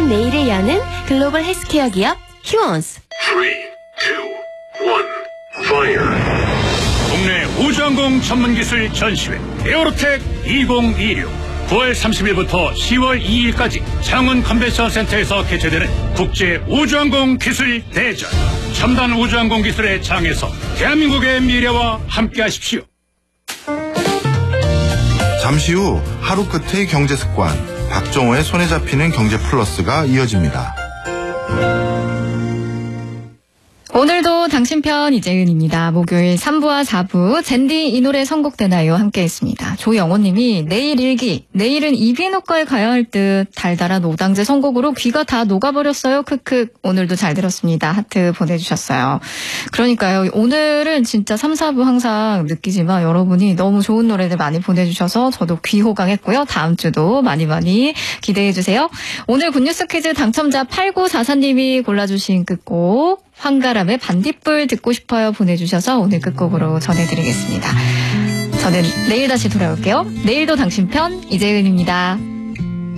모든 내일을 여는 글로벌 헬스케어 기업 휴원스. 3, 2, 1, fire. 국내 우주항공 전문기술 전시회 에어로텍 2026 9월 30일부터 10월 2일까지 창원 컨벤션 센터에서 개최되는 국제 우주항공 기술 대전. 첨단 우주항공 기술의 장에서 대한민국의 미래와 함께하십시오. 잠시 후 하루 끝의 경제 습관 박정호의 손에 잡히는 경제 플러스가 이어집니다. 오늘도 당신 편 이재은입니다. 목요일 3부와 4부 젠디 이 노래 선곡되나요? 함께했습니다. 조영호님이 내일 일기 내일은 이비인후과에 가야 할 듯 달달한 오당제 선곡으로 귀가 다 녹아버렸어요. 크크 오늘도 잘 들었습니다. 하트 보내주셨어요. 그러니까요. 오늘은 진짜 3, 4부 항상 느끼지만 여러분이 너무 좋은 노래들 많이 보내주셔서 저도 귀호강했고요. 다음 주도 많이 기대해주세요. 오늘 굿뉴스 퀴즈 당첨자 8944님이 골라주신 끝곡 황가람의 반딧불 듣고 싶어요 보내주셔서 오늘 끝곡으로 전해드리겠습니다. 저는 내일 다시 돌아올게요. 내일도 당신 편 이재은입니다.